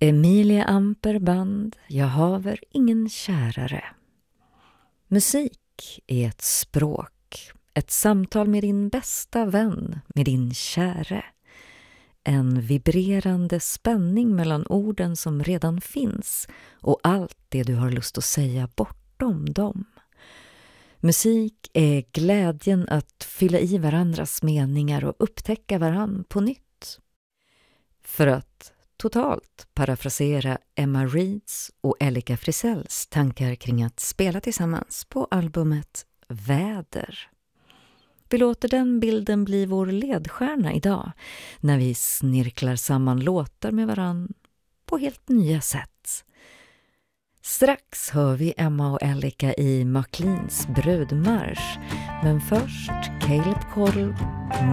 Emilia Amperband, jag haver ingen kärare. Musik är ett språk, ett samtal med din bästa vän, med din käre. En vibrerande spänning mellan orden som redan finns och allt det du har lust att säga bortom dem. Musik är glädjen att fylla i varandras meningar och upptäcka varann på nytt. För att totalt parafrasera Emma Reeds och Elika Frisells tankar kring att spela tillsammans på albumet Väder. Vi låter den bilden bli vår ledstjärna idag när vi snirklar samman låtar med varann på helt nya sätt. Strax hör vi Emma och Elika i McLeans brudmarsch, men först Caleb Cole